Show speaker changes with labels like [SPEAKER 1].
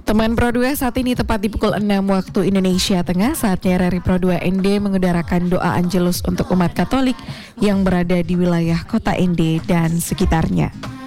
[SPEAKER 1] Teman Pro 2 saat ini tepat di pukul 6 waktu Indonesia Tengah, saatnya RRI Pro 2 ND mengudarakan doa Angelus untuk umat Katolik yang berada di wilayah kota ND dan sekitarnya.